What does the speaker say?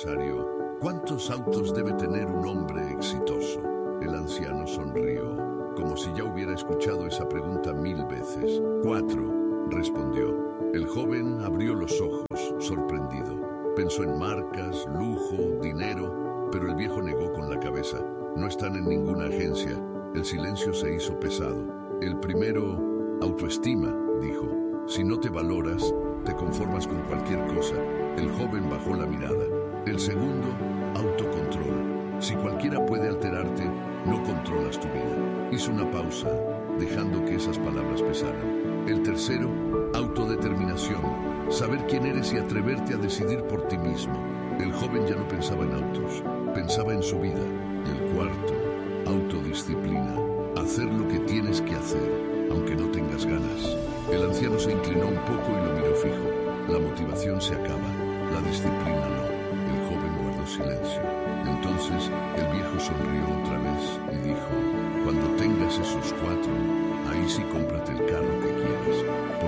empresario, ¿cuántos autos debe tener un hombre exitoso? El anciano sonrió, como si ya hubiera escuchado esa pregunta 1000 veces. 4, respondió. El joven abrió los ojos, sorprendido. Pensó en marcas, lujo, dinero, pero el viejo negó con la cabeza. No están en ninguna agencia. El silencio se hizo pesado. El primero, autoestima, dijo. Si no te valoras, te conformas con cualquier cosa. El joven bajó la mirada. El segundo, autocontrol. Si cualquiera puede alterarte, no controlas tu vida. Hizo una pausa, dejando que esas palabras pesaran. El tercero, autodeterminación. Saber quién eres y atreverte a decidir por ti mismo. El joven ya no pensaba en autos, pensaba en su vida. Y el cuarto, autodisciplina. Hacer lo que tienes que hacer, aunque no tengas ganas. El anciano se inclinó un poco y lo miró fijo. La motivación se acaba, la disciplina no. El joven guardó silencio. Entonces el viejo sonrió otra vez y dijo: cuando tengas esos 4, ahí sí cómprate el carro que quieras.